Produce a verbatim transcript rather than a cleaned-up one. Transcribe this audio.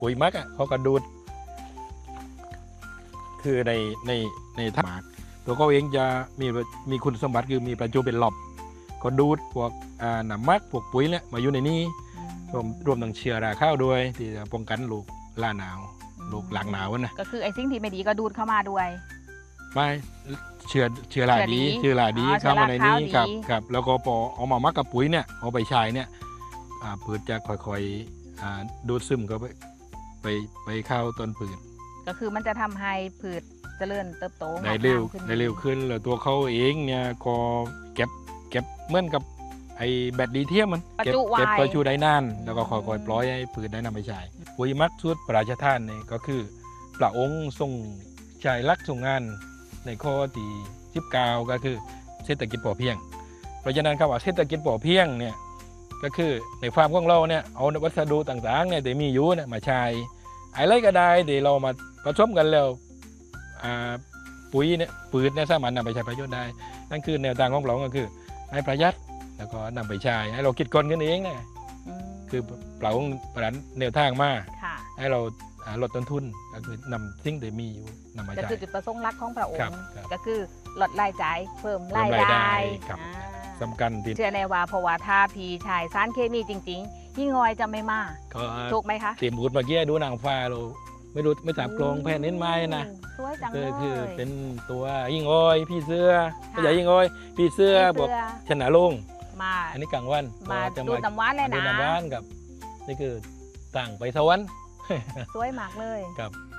ปุ๋ยมักอ่ะเขาก็ดูดคือในในในธรรมะตัวเขาเองจะมีมีคุณสมบัติคือมีประจุเป็นหลอบก็ดูดพวกหนามมักพวกปุ๋ยเนี่ยมาอยู่ในนี้รวมรวมทั้งเชื้อราข้าวด้วยที่จะป้องกันลูกล่าหนาวลูกหลังหนาวนะก็คือไอ้สิ่งที่ไม่ดีก็ดูดเข้ามาด้วยไม่เชื้อเชื้อราดีเชื้อราดีเข้ามาในนี้ครับครับแล้วก็พอเอามามักกับปุ๋ยเนี่ยเอาไปใช้เนี่ยพืชจะค่อยๆดูดซึมก็ไปไปไปเข้าต้นพืชก็คือมันจะทำให้พืชเจริญเติบโตได้เร็วได้เร็วขึ้นแล้วตัวเขาเองเนี่ยก็เก็บเก็บเหมือนกับไอ้แบตลิเธียมมันเก็บเก็บประจุได้นานแล้วก็ค่อยๆปล่อยให้พืชได้นำไปใช้ปุ๋ยมักสุดพระราชทานนี่ก็คือพระองค์ทรงใช้ลักทรงงานในข้อที่สิบเก้าก็คือเศรษฐกิจพอเพียงเพราะฉะนั้นคำว่าเศรษฐกิจพอเพียงเนี่ยก็คือในฟาร์มของเราเนี่ยเอาวัสดุต่างๆเนี่ยที่มีอยู่เนี่ยมาใช้อะไรก็ได้ที่เรามาผสมกันแล้วปุ๋ยเนี่ยปุ๋ยเนี่ยสามารถนำไปใช้ประโยชน์ได้นั่นคือแนวทางของเราก็คือให้ประหยัดแล้วก็นำไปใช้ให้เราคิดคนกันเองเนี่ยคือเปล่าประดันแนวทางมาให้เราลดต้นทุนก็คือนำสิ่งที่มีอยู่นำมาใช้ก็คือจุดประสงค์หลักของพระองค์ก็คือลดรายจ่ายเพิ่มรายได้สำคัญที่เชื่อในว่าเพราะว่าถ้าพีชายสารเคมีจริงๆยิ่งงอยจะไม่มากถูกไหมคะเตรียมพูดเมื่อกี้ดูนางฟ้าเราไม่รู้ไม่จับกลงแผ่นนินไม้นะสวยจังเลยคือเป็นตัวยิ่งอ้อยพี่เสื้อไม่ใช่ยิ่งอ้อยพี่เสื้อบอกชนะลุงมาอันนี้กลางวันมาดูน้ำว้านเลยนะดูน้ำว้านกับนี่คือต่างไปสวรรค์สวยมากเลยครับ